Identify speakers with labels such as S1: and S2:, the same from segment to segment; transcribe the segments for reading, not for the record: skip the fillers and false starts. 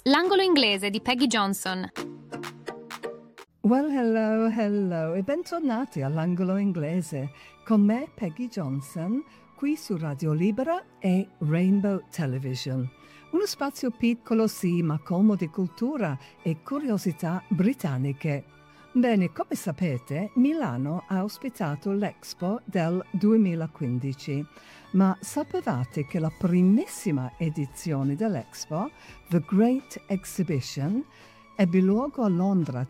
S1: L'angolo inglese di Peggy Johnson.
S2: Well, hello e bentornati all'angolo inglese con me Peggy Johnson qui su Radio Libera e Rainbow Television. Uno spazio piccolo sì, ma colmo di cultura e curiosità britanniche. Bene, come sapete, Milano ha ospitato l'Expo del 2015, ma sapevate che la primissima edizione dell'Expo, The Great Exhibition, ebbe luogo a Londra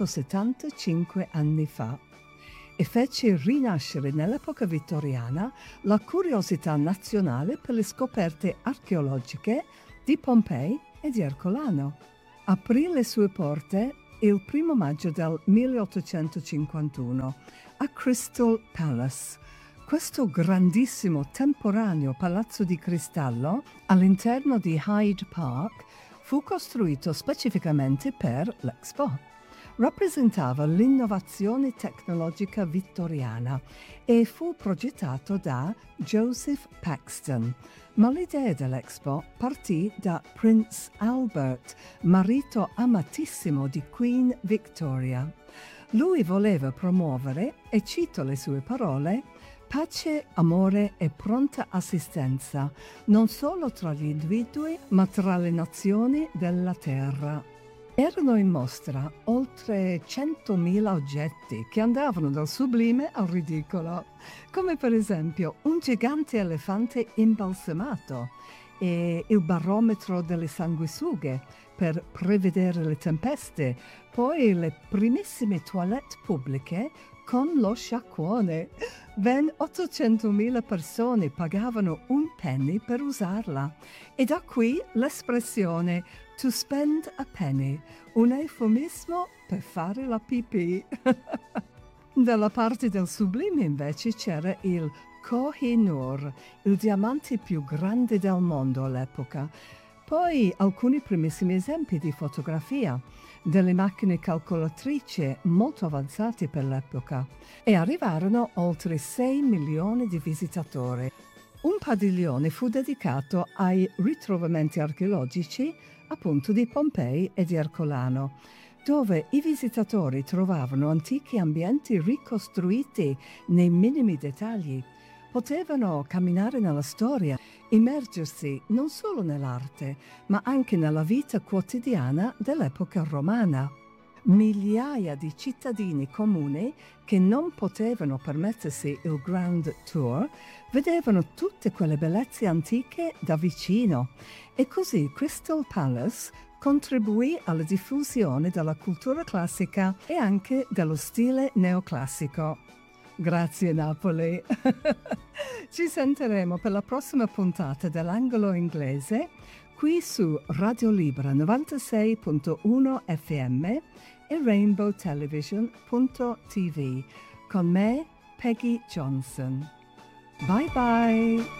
S2: 175 anni fa e fece rinascere nell'epoca vittoriana la curiosità nazionale per le scoperte archeologiche di Pompei e di Ercolano. Aprì le sue porte il 1 maggio del 1851 a Crystal Palace, questo grandissimo temporaneo palazzo di cristallo all'interno di Hyde Park fu costruito specificamente per l'Expo. Rappresentava l'innovazione tecnologica vittoriana e fu progettato da Joseph Paxton, ma l'idea dell'Expo partì da Prince Albert, marito amatissimo di Queen Victoria. Lui voleva promuovere, e cito le sue parole, pace, amore e pronta assistenza, non solo tra gli individui, ma tra le nazioni della terra. Erano in mostra oltre 100.000 oggetti che andavano dal sublime al ridicolo, come per esempio un gigante elefante imbalsamato e il barometro delle sanguisughe per prevedere le tempeste, poi le primissime toilette pubbliche con lo sciacquone. Ben 800.000 persone pagavano un penny per usarla. E da qui l'espressione to spend a penny, un eufemismo per fare la pipì. Dalla parte del sublime invece c'era il Koh-i-Noor, il diamante più grande del mondo all'epoca. Poi alcuni primissimi esempi di fotografia, delle macchine calcolatrici molto avanzate per l'epoca, e arrivarono oltre 6 milioni di visitatori. Un padiglione fu dedicato ai ritrovamenti archeologici appunto di Pompei e di Ercolano, dove i visitatori trovavano antichi ambienti ricostruiti nei minimi dettagli. Potevano camminare nella storia, immergersi non solo nell'arte, ma anche nella vita quotidiana dell'epoca romana. Migliaia di cittadini comuni che non potevano permettersi il Grand Tour vedevano tutte quelle bellezze antiche da vicino e così Crystal Palace contribuì alla diffusione della cultura classica e anche dello stile neoclassico. Grazie Napoli! Ci sentiremo per la prossima puntata dell'angolo inglese qui su Radio Libera 96.1 FM e Rainbow Television.tv con me, Peggy Johnson. Bye bye!